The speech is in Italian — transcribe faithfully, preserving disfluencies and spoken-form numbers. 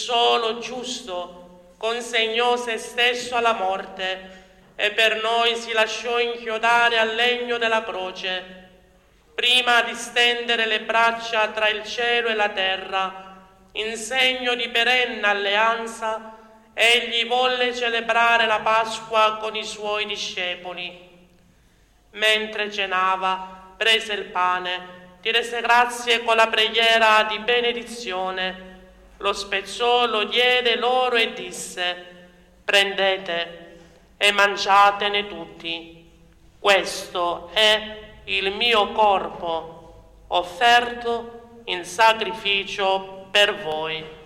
solo giusto, consegnò se stesso alla morte e per noi si lasciò inchiodare al legno della croce. Prima di stendere le braccia tra il cielo e la terra, in segno di perenne alleanza, egli volle celebrare la Pasqua con i suoi discepoli. Mentre cenava, prese il pane, ti rese grazie con la preghiera di benedizione, lo spezzò, lo diede loro e disse: prendete e mangiatene tutti. Questo è il mio corpo, offerto in sacrificio per voi.